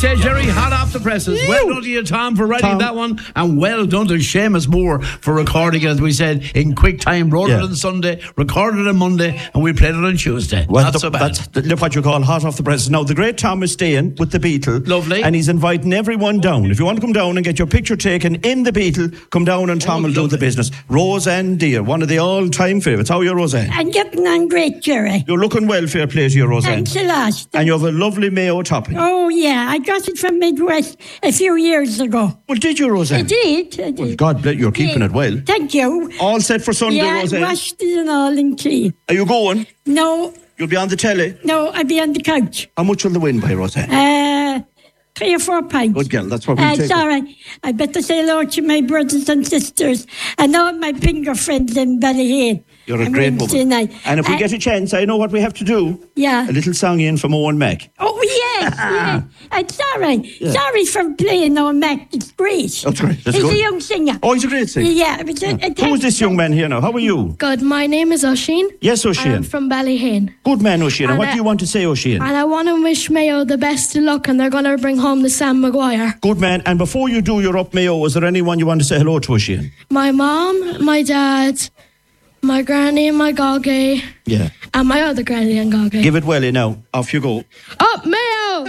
say, Jerry, hot off the presses. Well done to you, Tom, for writing that one, and well done to Seamus Moore for recording it, as we said, in quick time. Wrote it on Sunday, recorded it on Monday, and we played it on Tuesday. Well, not so bad. That's what you call hot off the presses. Now, the great Tom is staying with the Beetle. Lovely. And he's inviting everyone down. If you want to come down and get your picture taken in the Beetle, come down and Tom will do the business. Roseanne Deere, one of the all-time favourites. How are you, Roseanne? I'm getting on great, Jerry. You're looking well, fair play to you, Roseanne. Thanks a lot. And you have a lovely mayo topping. Oh, yeah. I got it from Midwest a few years ago. Well, did you, Roseanne? I did. Well, God bless, you're keeping it well. Thank you. All set for Sunday, Roseanne? Yeah, I washed it and all and clean. Are you going? No. You'll be on the telly? No, I'll be on the couch. How much will the win by, Roseanne? 3 or 4 pints. Good girl, that's what we take. It's all right. I better say hello to my brothers and sisters and all my finger friends in Ballyhane. You're a great woman. Night. And if we get a chance, I know what we have to do. Yeah. A little song in from Owen Mac. Oh, yes, yes. It's all right. Yeah. Sorry for playing Owen Mac. It's great. That's great. That's He's good. a young singer. Oh, he's a great singer. Yeah. Who's this young man here now? How are you? Good. My name is Oisin. Yes, Oisin. I'm from Ballyhane. Good man, Oisin. And what do you want to say, Oisin? And I want to wish Mayo the best of luck, and they're going to bring home the Sam Maguire. Good man. And before you do your up Mayo, is there anyone you want to say hello to, Oisin? My mom, my dad, my granny and my goggy. Yeah. And my other granny and goggy. Give it well now. Off you go. Up Mayo!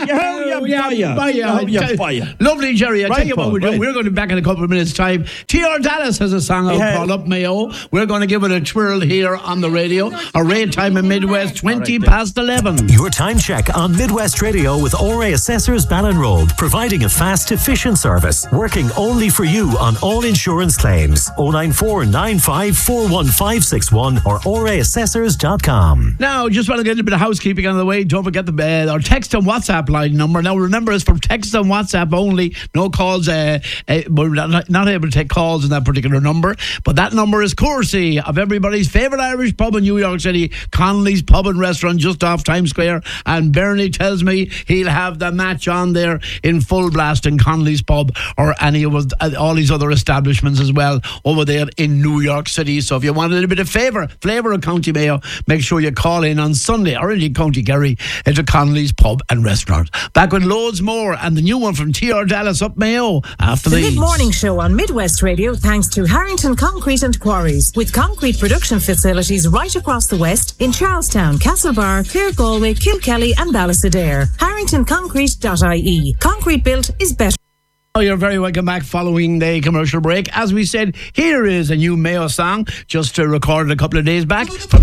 Lovely, Jerry. I tell you what we're doing. Right. We're going to be back in a couple of minutes' time. T.R. Dallas has a song out called Up Mayo. We're going to give it a twirl here on the radio. A rate time in Midwest, 20 past 11. Your time check on Midwest Radio with Ore Assessors Ballinroad, providing a fast, efficient service, working only for you on all insurance claims. 094 95 41561 or oreassessors.com. Now, just want to get a bit of housekeeping on the way. Don't forget our text and WhatsApp line number. Now, remember, it's for text and WhatsApp only. No calls. We're not able to take calls on that particular number. But that number is courtesy of everybody's favourite Irish pub in New York City, Connolly's Pub and Restaurant, just off Times Square. And Bernie tells me he'll have the match on there in full blast in Connolly's Pub or any of all these other establishments as well over there in New York City. So if you want a little bit of flavour of County Mayo, make sure you call in on Sunday, or indeed County Kerry, into Connolly's Pub and Restaurant. Back with loads more and the new one from T.R. Dallas, Up Mayo, after the these. Mid-Morning Show on Midwest Radio, thanks to Harrington Concrete and Quarries, with concrete production facilities right across the West in Charlestown, Castlebar, Clare, Galway, Kilkelly and Ballysadare. HarringtonConcrete.ie. Concrete built is better. Oh, you're very welcome back following the commercial break. As we said, here is a new Mayo song, just recorded a couple of days back from